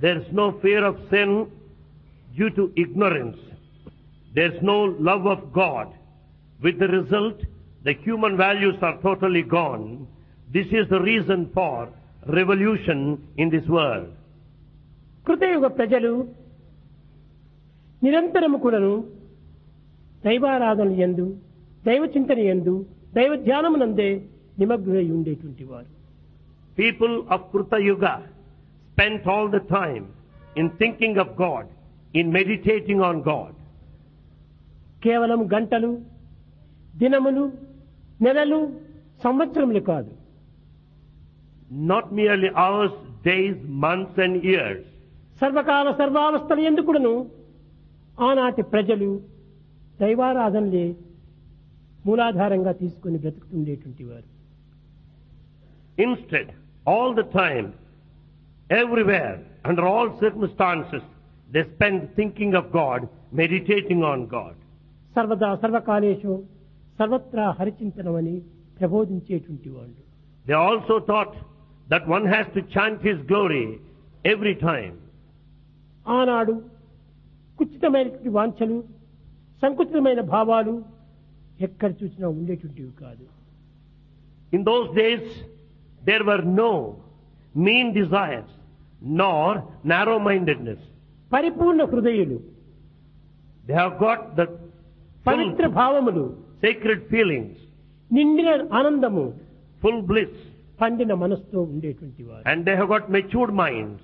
There is no fear of sin due to ignorance. There is no love of God. With the result, the human values are totally gone. This is the reason for revolution in this world. కృతయుగ ప్రజలు నిరంతరము కూడాను దైవారాధన యందు, దైవ చింతన యందు, దైవ ధ్యానమునందే నిమగ్నులై ఉండేటువంటి వారు. People of Kruta Yuga spent all the time in thinking of God, in meditating on God. కేవలం గంటలు, దినములు, నెలలు, సంవత్సరములు కాదు. Not merely hours, days, months and years. సర్వకాల సర్వావస్థలు ఎందుకును ఆనాటి ప్రజలు దైవారాధనలే మూలాధారంగా తీసుకుని బ్రతుకుతుండేటువంటి వారు. Instead, all the time, everywhere, under all circumstances, they spend thinking of God, meditating on God. సర్వదా సర్వకాలేషు సర్వత్రా హరిచింతనమని ప్రబోధించేటువంటి వాళ్ళు. They also taught that one has to chant His glory every time. ఆనాడు కుచితమైనటువంటి వాంఛలు, సంకుచితమైన భావాలు ఎక్కడ చూసినా ఉండేటువంటివి కాదు. In those days, there were no mean desires, nor narrow-mindedness. పరిపూర్ణ హృదయులు, They have got the పవిత్ర భావములు, sacred feelings, నిండిన ఆనందము, full bliss, పండిన మనసుతో ఉండేటువంటి వారు. and they have got matured minds.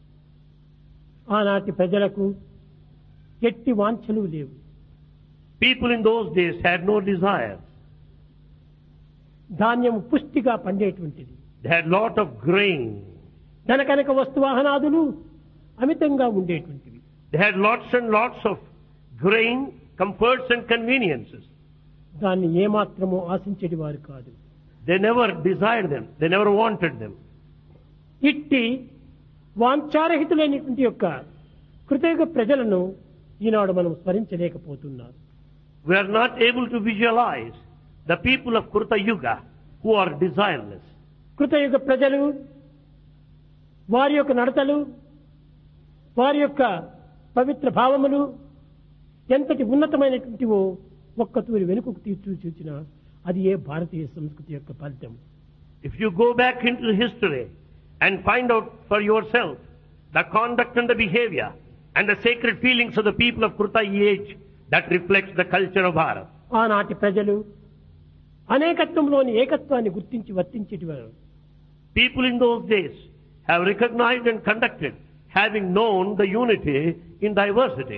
ఆనాటి ప్రజలకు ఎట్టి వాంఛలు లేవు. People in those days had no desires. ధాన్యం పుష్టిగా పండేటువంటిది. They had lot of grain. ధనకనక వస్తువాహనాదులు అమితంగా ఉండేటువంటివి. They had lots and lots of grain, comforts and conveniences. దాన్ని ఏమాత్రమూ ఆశించేటి వారు కాదు. They never desired them. They never wanted them. ఇట్టి వాంఛారహితులైనటువంటి యొక్క కృతయుగ ప్రజలను ఈనాడు మనం స్మరించలేకపోతున్నాం. We are not able to visualize the people of Kruta Yuga who are desireless. కృతయుగ ప్రజలు వారి యొక్క నడతలు, వారి యొక్క పవిత్ర భావములు ఎంతటి ఉన్నతమైనటువంటివో ఒక్క తూరి వెనుకకు చూచిన అది ఏ భారతీయ సంస్కృతి యొక్క ఫలితం. If you go back into history and find out for yourself the conduct and the behavior and the sacred feelings of the people of Kruta age, that reflects the culture of Bharat. ఆనాటి ప్రజలు అనేకత్వంలోని ఏకత్వాన్ని గుర్తించి వర్తించేటివారు. People in those days have recognized and conducted, having known the unity in diversity.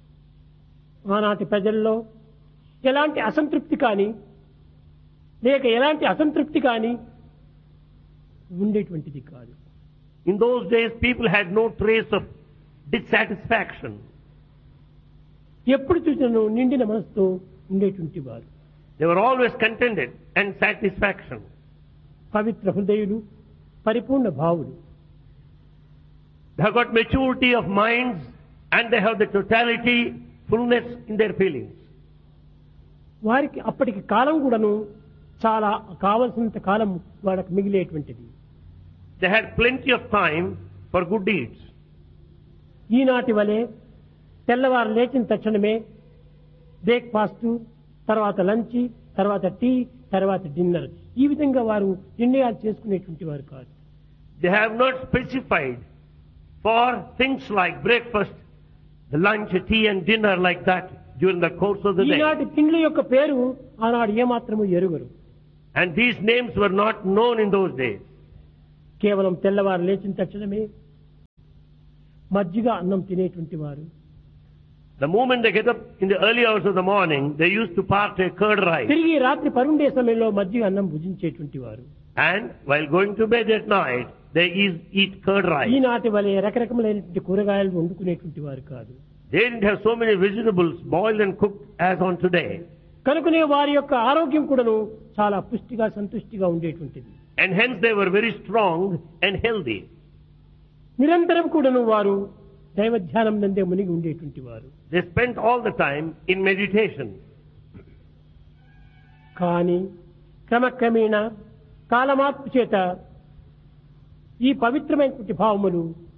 ఆనాటి ప్రజల్లో ఎలాంటి అసంతృప్తి కానీ లేక ఎలాంటి అసంతృప్తి కానీ ఉండేటువంటిది కాదు. In those days, people had no trace of dissatisfaction. ఎప్పుడు చూసినా నిండిన మనసుతో ఉండేటువంటి వారు. They were always contented and satisfaction. పవిత్ర హృదయులు, పరిపూర్ణ భావులు. They have got maturity of minds and they have the totality, fullness in their feelings. వారికి అప్పటికి కాలం కూడాను చాలా కావలసినంత కాలం వాళ్ళకి మిగిలేటువంటిది. They had plenty of time for good deeds. ఈనాటి వలె తెల్లవారు లేచిన తక్షణమే బ్రేక్ఫాస్ట్, తర్వాత లంచ్, తర్వాత టీ, తర్వాత డిన్నర్, ఈ విధంగా వారు నిర్ణయాలు చేసుకునేటువంటి వారు కాదు. They have not specified for things like breakfast, the lunch, tea and dinner like that during the course of the day. ఈనాటి తిండ్ల యొక్క పేరు ఆనాడు ఏమాత్రము ఎరుగరు. And these names were not known in those days. కేవలం తెల్లవారు లేచిన తక్షణమే మజ్జిగ అన్నం తినేటువంటి వారు. The moment they get up in the early hours of the morning, they used to partake curd rice. తిరిగి రాత్రి పరుండే సమయంలో మజ్జిగ అన్నం భుజించేటువంటి వారు. And while going to bed at night, they eat curd rice. ఈనాటి వలె రకరకములైనటువంటి కూరగాయలు వండుకునేటువంటి వారు కాదు. They didn't have so many vegetables boiled and cooked as on today. కనుకనే వారి యొక్క ఆరోగ్యం కూడాను చాలా పుష్టిగా సంతుష్టిగా ఉండేటువంటిది. And hence they were very strong and healthy. నిరంతరం కూడాను వారు దైవ ధ్యానం నందే మునిగి ఉండేటువంటి వారు. They spent all the time in meditation. కానీ క్రమక్రమేణా కాలమార్పు చేత ఈ పవిత్రమైనటువంటి భావములు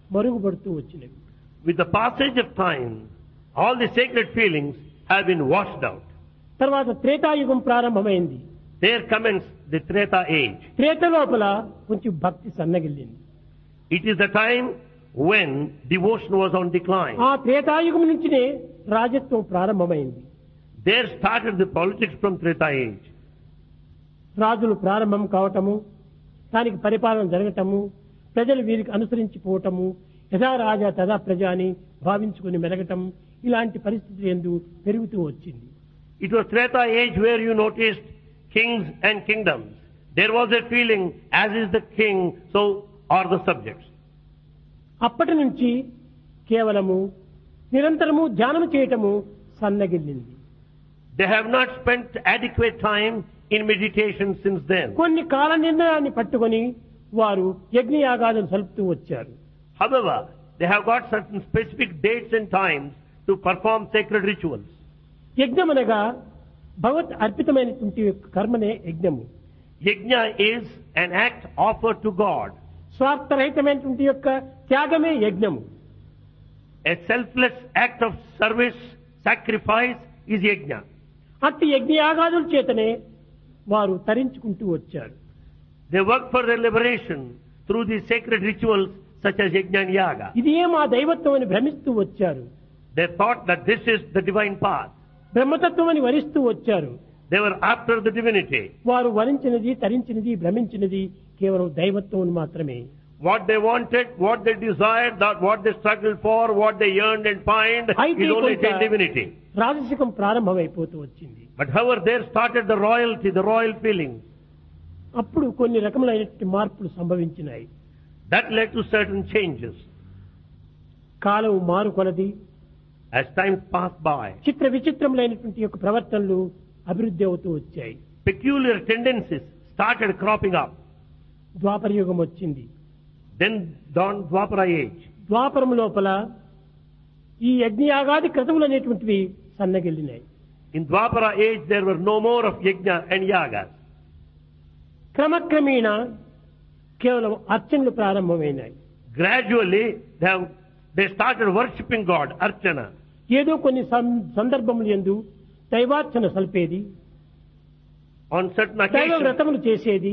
మరుగుపడుతూ వచ్చినవి. With the passage of time, all the sacred feelings have been washed out. తర్వాత త్రేతాయుగం ప్రారంభమైంది. There commenced the Treta age. Treta లోపల కొంచెం భక్తి సన్నగిల్లింది. It is the time when devotion was on decline. ఆ త్రేతాయుగం నుంచినే రాజత్వం ప్రారంభమైంది. There started the politics from Treta age. రాజులు ప్రారంభం కావటము, దానికి పరిపాలన జరగటము, ప్రజలు వీరికి అనుసరించిపోవటము, యథా రాజా తదా ప్రజ అని భావించుకుని మెలగటం, ఇలాంటి పరిస్థితులు ఎందు పెరుగుతూ వచ్చింది. It was Treta age where you noticed kings and kingdoms. There was a feeling, as is the king, so are the subjects. అప్పటి నుంచి కేవలము నిరంతరము ధ్యానం చేయటము సన్నగిల్లింది. They have not spent adequate time in meditation since then. కొన్ని కాల నిర్ణయాన్ని పట్టుకొని వారు యజ్ఞయాగాదులు సలుపుతూ వచ్చారు. However, they have got certain specific dates and times to perform sacred rituals. యజ్ఞమనగా భగవత్ అర్పితమైనటువంటి కర్మనే యజ్ఞము. Yajna is an act offered to God. స్వార్థరహితమైనటువంటి యొక్క త్యాగమే యజ్ఞము. A selfless act of service, sacrifice is yajna. అట్టి యజ్ఞయాగాదుల చేతనే వారు తరించుకుంటూ వచ్చారు. They work for their liberation through these sacred rituals such as yajna and yaga. ఇదే మా దైవత్వం అని భ్రమిస్తూ వచ్చారు. They thought that this is the divine path. బ్రహ్మతత్వం అని వరిస్తూ వచ్చారు. They were after the divinity. వారు వరించినది, తరించినది, భ్రమించినది కేవలం దైవత్వం మాత్రమే. What they wanted, what they desired, that what they struggled for, what they yearned and pined is only divinity. రాజసికం ప్రారంభమైపోతూ వచ్చింది. But however, there started the royalty, the royal feelings. అప్పుడు కొన్ని రకములైనటువంటి మార్పులు సంభవించినాయి. That led to certain changes. కాలం మారు కొలది As time passed by, చిత్ర విచిత్రములైనటువంటి యొక్క ప్రవర్తనలు అభివృద్ధి అవుతూ వచ్చాయి. peculiar tendencies started cropping up. ద్వాపర యుగం వచ్చింది. Then dawned Dwapara age. ద్వాపరం లోపల ఈ యజ్ఞయాగాది క్రతువులు అనేటువంటివి సన్నగిల్లినాయి. In Dwapara age, there were no more of yajna and yagas. క్రమక్రమేణా కేవలం అర్చనలు ప్రారంభమైనాయి. Gradually, they started worshipping God, archana. ఏదో కొన్ని సందర్భములు యందు దైవార్చన సల్పేది, On certain దైవ occasions, వ్రతములు చేసేది,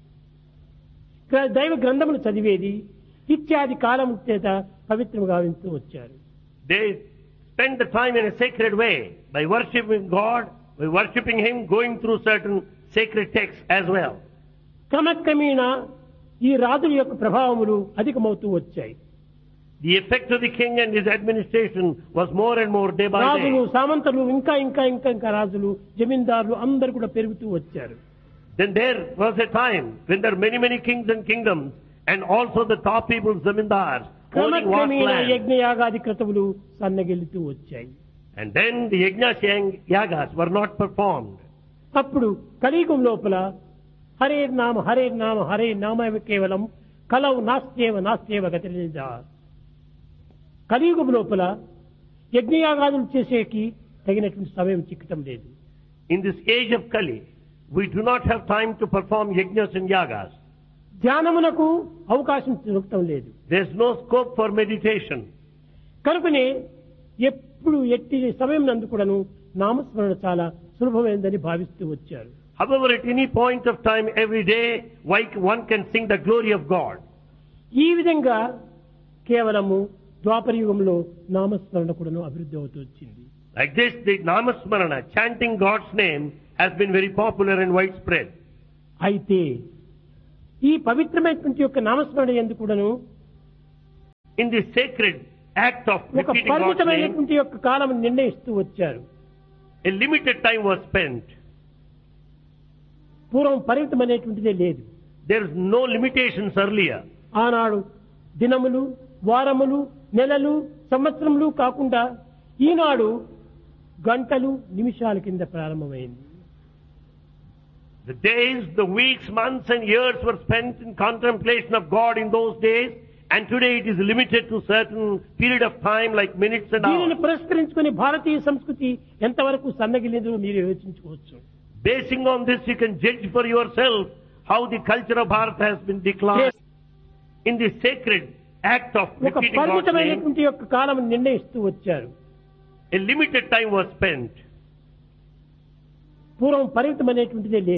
దైవ గ్రంథములు చదివేది ఇత్యాది కాలం చేత పవిత్రము గావిస్తూ వచ్చారు. they spend the time in a sacred way by worshipping God, by worshipping Him, going through certain sacred texts as well. క్రమక్రమేణా ఈ రాజుల యొక్క ప్రభావములు అధికమవుతూ వచ్చాయి. The effect of the king and his administration was more and more day by రాజులు, day. సామంతులు, ఇంకా ఇంకా ఇంకా ఇంకా రాజులు, జమీందారులు అందరూ కూడా పెరుగుతూ వచ్చారు. Then there was a time when there were many kings and kingdoms, and also the top people, zamindars, owning vast క్రమక్రమేణా land. యజ్ఞయాగాది క్రతువులు సన్నగిల్లుతూ వచ్చాయి. And then the yajnas and yagas were not performed. అప్పుడు కలియుగం లోపల హరే నామ హరే నామ హరే నామ కేవలం కలవు నాస్త్యేవ గతిరేజ. కలియుగం లోపల యజ్ఞయాగాదులు చేసేకి తగినటువంటి సమయం చిక్కటం లేదు. In this age of Kali, we do not have time to perform yajnas and yagas. ధ్యానమునకు అవకాశం దొరకటం లేదు. There is no scope for meditation. కనుకనే ఎప్పుడు ఎట్టి సమయం నందు కూడాను నామస్మరణ చాలా సులభమైందని భావిస్తూ వచ్చారు. However, at any point of time, every day, one can sing the glory of God. ఈ విధంగా కేవలము ద్వాపర యుగంలో నామస్మరణ కూడాను అభివృద్ధి అవుతూ వచ్చింది. Like this, the Namasmarana, chanting God's name, has been very popular and widespread. అయితే ఈ పవిత్రమైనటువంటి యొక్క నామస్మరణ ఎందుకు కూడాను In the sacred act of ఒక repeating God's name, పరిమితమైనటువంటి యొక్క కాలం నిర్ణయిస్తూ వచ్చారు. a limited time was spent. పూర్వం పరిమితమైనటువంటిదే లేదు. There is no limitations earlier. ఆనాడు దినములు, వారములు, నెలలు, సంవత్సరములు కాకుండా ఈనాడు గంటలు, నిమిషాల కింద ప్రారంభమైంది. The days, the weeks, months and years were spent in contemplation of God in those days, and today it is limited to certain period of time like minutes and దీనిని hours. పురస్కరించుకుని భారతీయ సంస్కృతి ఎంతవరకు సన్నగిలిందో మీరు యోచించుకోవచ్చు. Basing on this, you can judge for yourself how the culture of Bharat has been declined. In the sacred act of ఒక repeating God's name, పరిమితమైనటువంటి యొక్క కాలం నిర్ణయిస్తూ వచ్చారు. a limited time was spent. పూర్వం పరిమితమైనటువంటిదే లేదు.